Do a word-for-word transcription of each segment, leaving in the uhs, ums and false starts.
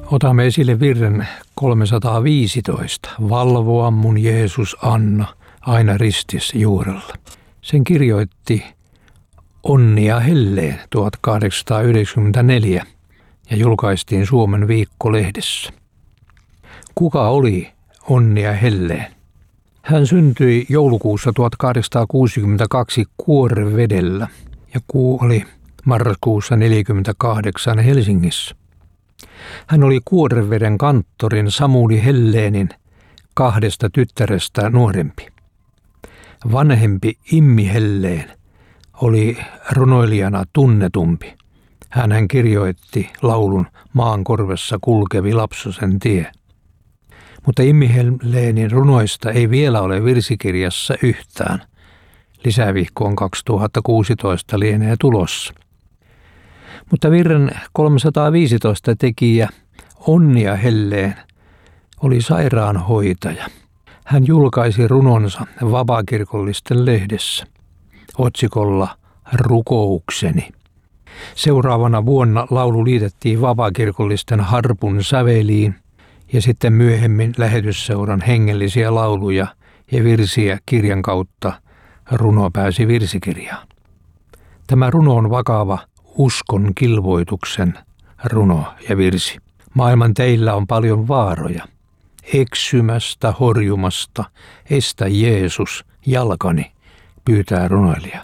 Otamme esille virren kolmesataaviisitoista. Valvoa mun Jeesus Anna aina ristissä juurella. Sen kirjoitti Onnea Helleen tuhatkahdeksansataayhdeksänkymmentäneljä ja julkaistiin Suomen Viikko-lehdessä. Kuka oli Onnea Helleen? Hän syntyi joulukuussa tuhatkahdeksansataakuusikymmentäkaksi Kuorvedellä ja kuoli marraskuussa neljäkymmentäkahdeksan Helsingissä. Hän oli Kuoreveden kanttorin Samuli Helleenin kahdesta tyttärestä nuorempi. Vanhempi Immi Helleen oli runoilijana tunnetumpi. Hän kirjoitti laulun Maan korvessa kulkevi lapsosen tie. Mutta Immi Helleenin runoista ei vielä ole virsikirjassa yhtään. Lisävihkoon kaksituhattakuusitoista lienee tulossa. Mutta virren kolmesataaviisitoista tekijä Onnea Helleen oli sairaanhoitaja. Hän julkaisi runonsa vapaakirkollisten lehdessä otsikolla Rukoukseni. Seuraavana vuonna laulu liitettiin vapaakirkollisten harpun säveliin ja sitten myöhemmin lähetysseuran hengellisiä lauluja ja virsiä kirjan kautta runo pääsi virsikirjaan. Tämä runo on vakava uskon kilvoituksen runo ja virsi. Maailman teillä on paljon vaaroja. Eksymästä, horjumasta, estä Jeesus jalkani, pyytää runoilija.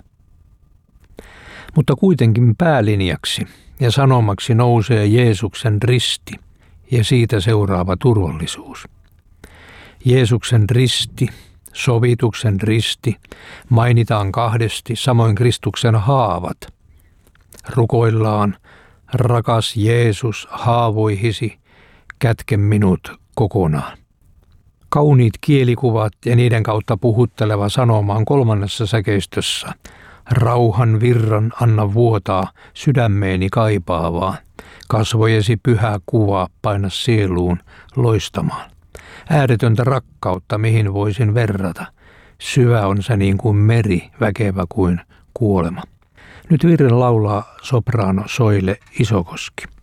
Mutta kuitenkin päälinjaksi ja sanomaksi nousee Jeesuksen risti ja siitä seuraava turvallisuus. Jeesuksen risti, sovituksen risti, mainitaan kahdesti, samoin Kristuksen haavat. Rukoillaan, rakas Jeesus, haavoihisi, kätke minut kokonaan. Kauniit kielikuvat ja niiden kautta puhutteleva sanoma on kolmannessa säkeistössä. Rauhan virran anna vuotaa sydämeeni kaipaavaa. Kasvojesi pyhä kuva paina sieluun loistamaan. Ääretöntä rakkautta, mihin voisin verrata. Syvä on se niin kuin meri, väkevä kuin kuolema. Nyt virren laulaa sopraano Soile Isokoski.